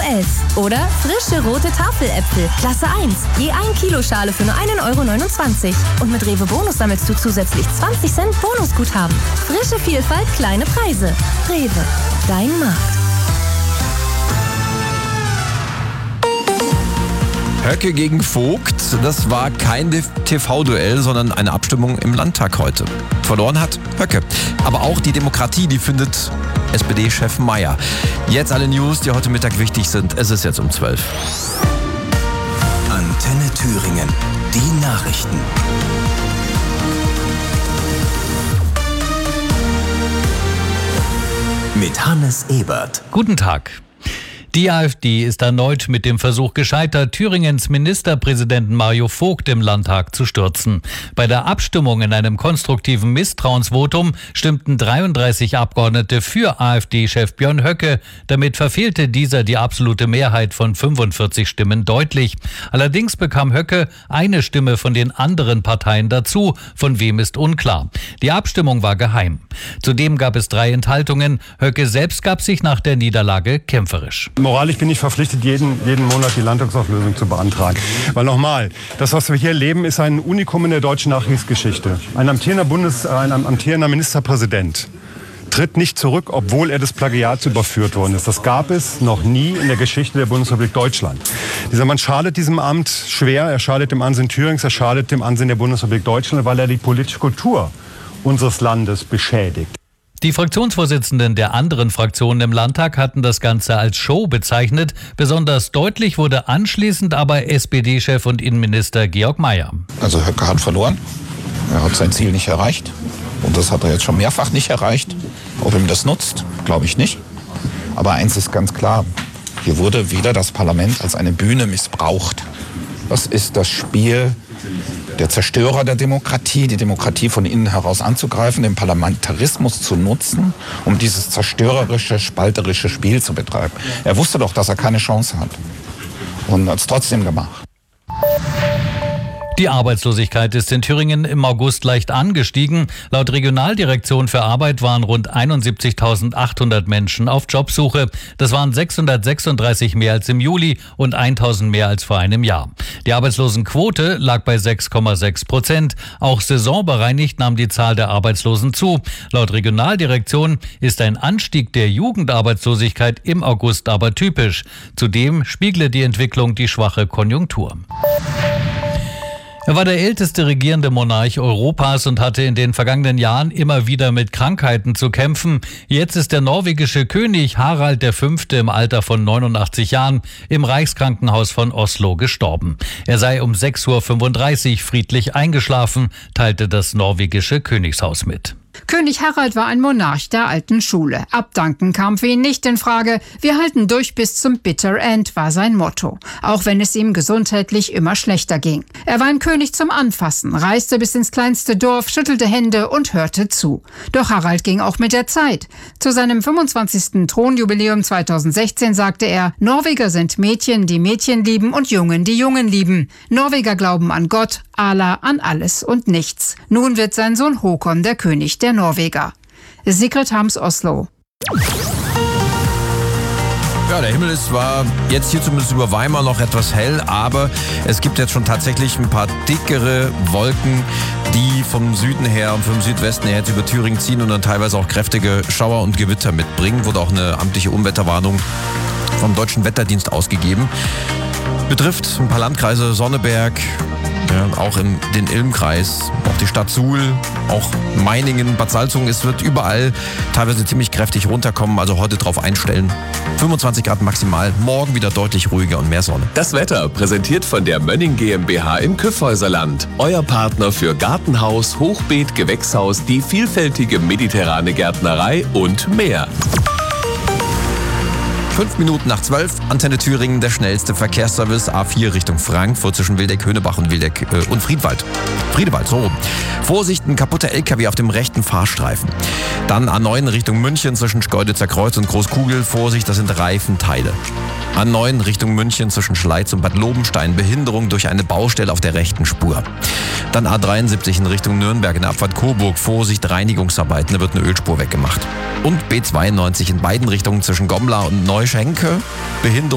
S. Oder frische rote Tafeläpfel, Klasse 1. Je 1 Kilo Schale für nur 1,29 €. Und mit Rewe Bonus sammelst du zusätzlich 20 Cent Bonusguthaben. Frische Vielfalt, kleine Preise. Rewe, dein Markt. Höcke gegen Vogt, das war kein TV-Duell, sondern eine Abstimmung im Landtag heute. Verloren hat Höcke. Aber auch die Demokratie, die findet SPD-Chef Mayer. Jetzt alle News, die heute Mittag wichtig sind. Es ist jetzt um 12. Antenne Thüringen, die Nachrichten. Mit Hannes Ebert. Guten Tag. Die AfD ist erneut mit dem Versuch gescheitert, Thüringens Ministerpräsidenten Mario Vogt im Landtag zu stürzen. Bei der Abstimmung in einem konstruktiven Misstrauensvotum stimmten 33 Abgeordnete für AfD-Chef Björn Höcke. Damit verfehlte dieser die absolute Mehrheit von 45 Stimmen deutlich. Allerdings bekam Höcke eine Stimme von den anderen Parteien dazu. Von wem ist unklar. Die Abstimmung war geheim. Zudem gab es 3 Enthaltungen. Höcke selbst gab sich nach der Niederlage kämpferisch. Moralisch bin ich verpflichtet, jeden Monat die Landtagsauflösung zu beantragen. Weil nochmal, das, was wir hier erleben, ist ein Unikum in der deutschen Nachkriegsgeschichte. Ein amtierender Ministerpräsident tritt nicht zurück, obwohl er des Plagiats überführt worden ist. Das gab es noch nie in der Geschichte der Bundesrepublik Deutschland. Dieser Mann schadet diesem Amt schwer, er schadet dem Ansehen Thürings, er schadet dem Ansehen der Bundesrepublik Deutschland, weil er die politische Kultur unseres Landes beschädigt. Die Fraktionsvorsitzenden der anderen Fraktionen im Landtag hatten das Ganze als Show bezeichnet. Besonders deutlich wurde anschließend aber SPD-Chef und Innenminister Georg Mayer. Also Höcke hat verloren. Er hat sein Ziel nicht erreicht. Und das hat er jetzt schon mehrfach nicht erreicht. Ob ihm das nutzt, glaube ich nicht. Aber eins ist ganz klar. Hier wurde wieder das Parlament als eine Bühne missbraucht. Das ist das Spiel der Zerstörer der Demokratie, die Demokratie von innen heraus anzugreifen, den Parlamentarismus zu nutzen, um dieses zerstörerische, spalterische Spiel zu betreiben. Er wusste doch, dass er keine Chance hat und hat es trotzdem gemacht. Die Arbeitslosigkeit ist in Thüringen im August leicht angestiegen. Laut Regionaldirektion für Arbeit waren rund 71.800 Menschen auf Jobsuche. Das waren 636 mehr als im Juli und 1.000 mehr als vor einem Jahr. Die Arbeitslosenquote lag bei 6,6%. Auch saisonbereinigt nahm die Zahl der Arbeitslosen zu. Laut Regionaldirektion ist ein Anstieg der Jugendarbeitslosigkeit im August aber typisch. Zudem spiegle die Entwicklung die schwache Konjunktur. Er war der älteste regierende Monarch Europas und hatte in den vergangenen Jahren immer wieder mit Krankheiten zu kämpfen. Jetzt ist der norwegische König Harald V. im Alter von 89 Jahren im Reichskrankenhaus von Oslo gestorben. Er sei um 6:35 Uhr friedlich eingeschlafen, teilte das norwegische Königshaus mit. König Harald war ein Monarch der alten Schule. Abdanken kam für ihn nicht in Frage. Wir halten durch bis zum Bitter End, war sein Motto. Auch wenn es ihm gesundheitlich immer schlechter ging. Er war ein König zum Anfassen, reiste bis ins kleinste Dorf, schüttelte Hände und hörte zu. Doch Harald ging auch mit der Zeit. Zu seinem 25. Thronjubiläum 2016 sagte er, Norweger sind Mädchen, die Mädchen lieben und Jungen, die Jungen lieben. Norweger glauben an Gott, Allah, an alles und nichts. Nun wird sein Sohn Håkon der König der Norweger. Sigrid Harms, Oslo. Ja, der Himmel ist zwar jetzt hier zumindest über Weimar noch etwas hell, aber es gibt jetzt schon tatsächlich ein paar dickere Wolken, die vom Süden her und vom Südwesten her jetzt über Thüringen ziehen und dann teilweise auch kräftige Schauer und Gewitter mitbringen. Wurde auch eine amtliche Unwetterwarnung vom Deutschen Wetterdienst ausgegeben. Betrifft ein paar Landkreise, Sonneberg, ja, auch in den Ilmkreis, auch die Stadt Suhl, auch Meiningen, Bad Salzungen. Es wird überall teilweise ziemlich kräftig runterkommen, also heute drauf einstellen. 25 Grad maximal, morgen wieder deutlich ruhiger und mehr Sonne. Das Wetter präsentiert von der Mönning GmbH im Kyffhäuserland. Euer Partner für Gartenhaus, Hochbeet, Gewächshaus, die vielfältige mediterrane Gärtnerei und mehr. 5 Minuten nach 12, Antenne Thüringen, der schnellste Verkehrsservice, A4 Richtung Frankfurt zwischen Wildeck, Höhnebach und und Friedewald, so rum. Vorsicht, ein kaputter LKW auf dem rechten Fahrstreifen. Dann A9 Richtung München zwischen Schkeuditzer Kreuz und Großkugel, Vorsicht, das sind Reifenteile. A9 Richtung München zwischen Schleiz und Bad Lobenstein, Behinderung durch eine Baustelle auf der rechten Spur. Dann A73 in Richtung Nürnberg in der Abfahrt Coburg, Vorsicht, Reinigungsarbeiten, da wird eine Ölspur weggemacht. Und B92 in beiden Richtungen zwischen Gommlar und Neuschenke, Behinderung